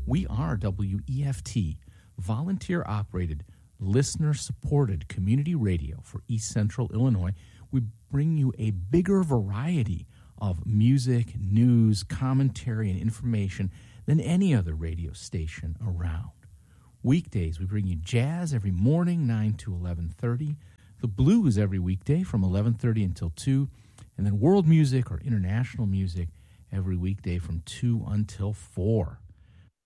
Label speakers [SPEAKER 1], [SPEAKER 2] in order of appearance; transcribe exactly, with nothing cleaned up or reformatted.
[SPEAKER 1] We are W E F T, volunteer-operated, listener-supported community radio for East Central Illinois. We bring you a bigger variety of music, news, commentary, and information than any other radio station around. Weekdays, we bring you jazz every morning, nine to eleven thirty, the blues every weekday from eleven thirty until two, and then world music or international music every weekday from two until four.